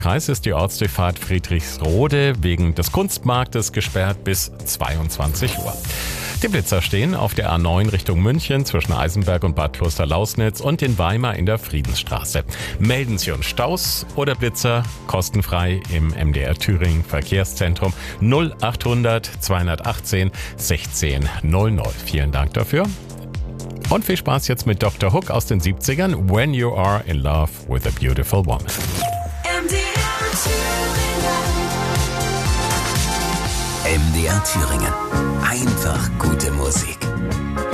Kreis ist die Ortsdurchfahrt Friedrichsrode wegen des Kunstmarktes gesperrt bis 22 Uhr. Die Blitzer stehen auf der A9 Richtung München zwischen Eisenberg und Bad Kloster-Lausnitz und in Weimar in der Friedensstraße. Melden Sie uns Staus oder Blitzer kostenfrei im MDR Thüringen Verkehrszentrum 0800 218 1600. Vielen Dank dafür. Und viel Spaß jetzt mit Dr. Hook aus den 70ern. When You Are in Love with a Beautiful Woman. MDR Thüringen. Einfach gute Musik.